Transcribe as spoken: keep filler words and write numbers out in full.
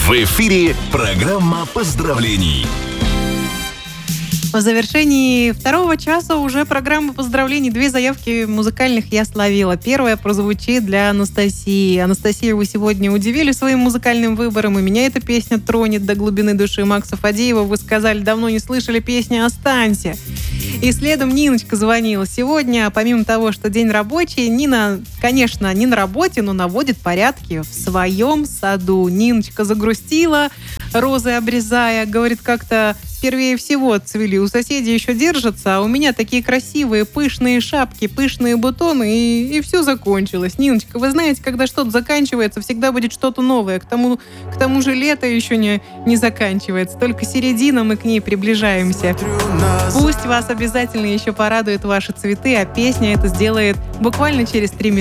В эфире программа поздравлений. В завершении второго часа уже программа поздравлений. Две заявки музыкальных я словила. Первая прозвучит для Анастасии. Анастасия, вы сегодня удивили своим музыкальным выбором, и меня эта песня тронет до глубины души. Макса Фадеева, вы сказали, давно не слышали песню «Останься». И следом Ниночка звонила сегодня. Помимо того, что день рабочий, Нина, конечно, не на работе, но наводит порядки в своем саду. Ниночка загрустила, розы обрезая. Говорит, как-то первее всего цвели. У соседей еще держатся, а у меня такие красивые, пышные шапки, пышные бутоны, и, и все закончилось. Ниночка, вы знаете, когда что-то заканчивается, всегда будет что-то новое. К тому, к тому же лето еще не, не заканчивается. Только середина, мы к ней приближаемся. Пусть вас обязательно еще порадуют ваши цветы, а песня это сделает буквально через три минуты.